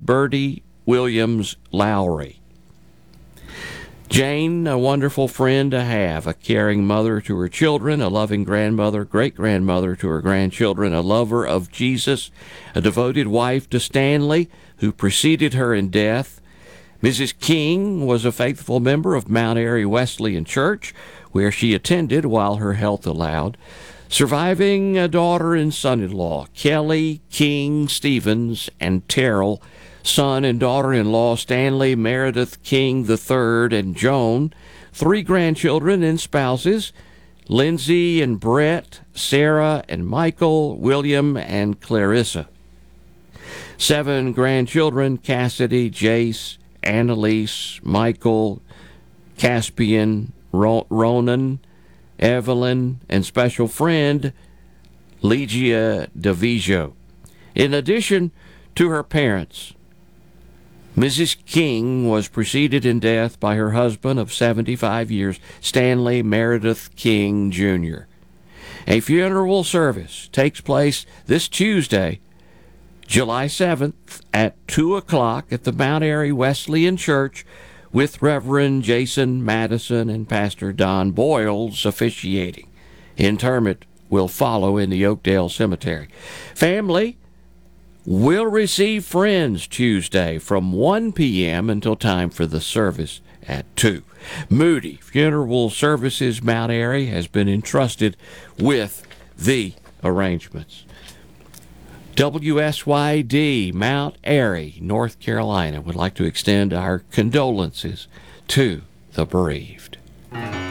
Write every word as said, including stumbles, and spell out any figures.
Birdie Williams Lowry. Jane, a wonderful friend to have, a caring mother to her children, a loving grandmother, great-grandmother to her grandchildren, a lover of Jesus, a devoted wife to Stanley, who preceded her in death. Missus King was a faithful member of Mount Airy Wesleyan Church, where she attended while her health allowed. Surviving a daughter and son-in-law, Kelly King Stevens and Terrell, son and daughter-in-law Stanley Meredith King the third and Joan, three grandchildren and spouses, Lindsay and Brett, Sarah and Michael, William and Clarissa. Seven grandchildren, Cassidy, Jace, Annalise, Michael, Caspian, Ro- Ronan, Evelyn, and special friend Ligia DeVijo. In addition to her parents, Missus King was preceded in death by her husband of seventy-five years, Stanley Meredith King, Junior A funeral service takes place this Tuesday, July seventh at two o'clock at the Mount Airy Wesleyan Church, with Reverend Jason Madison and Pastor Don Boyles officiating. Interment will follow in the Oakdale Cemetery. Family will receive friends Tuesday from one p.m. until time for the service at two. Moody Funeral Services Mount Airy has been entrusted with the arrangements. W S Y D Mount Airy, North Carolina, would like to extend our condolences to the bereaved.